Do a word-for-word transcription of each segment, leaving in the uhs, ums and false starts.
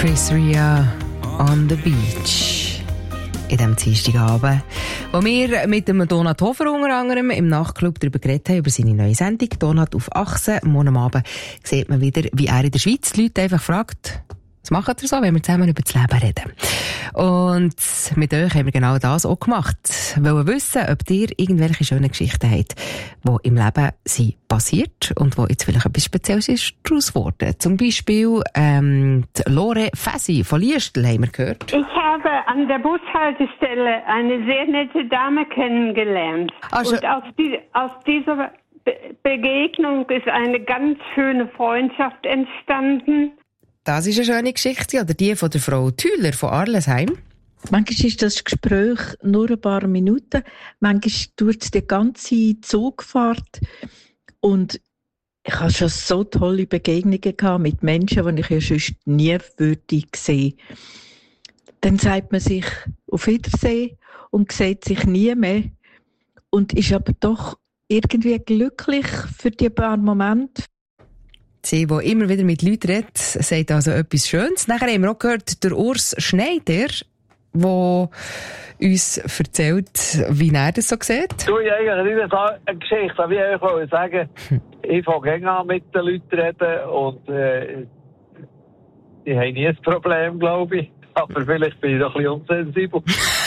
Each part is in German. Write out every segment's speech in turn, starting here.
Chris Rea on the Beach. In diesem Dienstagabend, wo wir mit dem Donat Hofer unter anderem im Nachtclub darüber geredet haben, über seine neue Sendung «Donat auf Achse». Morgen am Abend sieht man wieder, wie er in der Schweiz die Leute einfach fragt, was macht ihr so, wenn wir zusammen über das Leben reden. Und mit euch haben wir genau das auch gemacht. Wir wollen wissen, ob ihr irgendwelche schönen Geschichten habt, die im Leben sind passiert und wo jetzt vielleicht etwas Spezielles ist daraus geworden. Zum Beispiel ähm, die Lore Fäsi von Liestl haben wir gehört. Ich habe an der Bushaltestelle eine sehr nette Dame kennengelernt. Also, und aus, die, aus dieser Be- Begegnung ist eine ganz schöne Freundschaft entstanden. Das ist eine schöne Geschichte, oder die von der Frau Thüler von Arlesheim. Manchmal ist das Gespräch nur ein paar Minuten, manchmal dauert es die ganze Zugfahrt. Und ich habe schon so tolle Begegnungen gehabt mit Menschen, die ich ja sonst nie würde sehen. Dann sagt man sich auf Wiedersehen und sieht sich nie mehr und ist aber doch irgendwie glücklich für die paar Momente. Sie, die immer wieder mit Leuten redet, sagt also etwas Schönes. Nachher haben wir auch gehört, der Urs Schneider, der uns erzählt, wie er das so sieht. Du, ja, eigentlich nicht eine Geschichte, aber ich wollte sagen, ich fange gerne an mit den Leuten reden und äh, die haben nie ein Problem, glaube ich. Aber vielleicht bin ich doch ein bisschen unsensibel.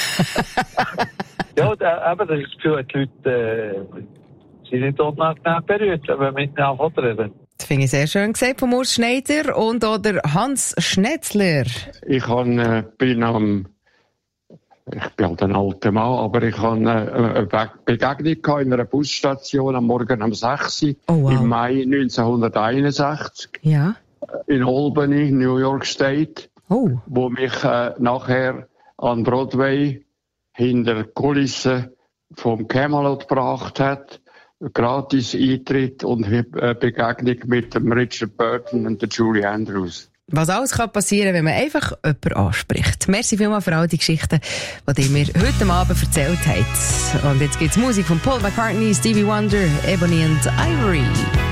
Ja, da, eben, das ist das Gefühl, die Leute äh, sind nicht unangenehm berührt, wenn wir miteinander reden. Das finde ich sehr schön gesagt von Urs Schneider und oder Hans Schnetzler. Ich hab, äh, bin am, ich bin halt ein alter Mann, aber ich hatte eine Begegnung in einer Busstation am Morgen um sechs Uhr oh, wow. im Mai neunzehnhunderteinundsechzig ja. in Albany, New York State, oh. wo mich äh, nachher an Broadway hinter der Kulisse vom Camelot gebracht hat. Gratis Eintritt und äh, Begegnung mit dem Richard Burton und der Julie Andrews. Was alles kann passieren, wenn man einfach jemanden anspricht. Merci vielmals für all die Geschichten, die ihr mir heute Abend erzählt habt. Und jetzt gibt's Musik von Paul McCartney, Stevie Wonder, Ebony and Ivory.